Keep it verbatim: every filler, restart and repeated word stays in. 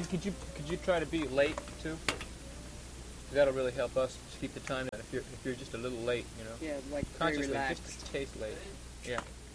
And could you could you try to be late too? That'll really help us keep the time down. If you're if you're just a little late, you know. Yeah, like very Consciously, relaxed. just a taste late. Yeah.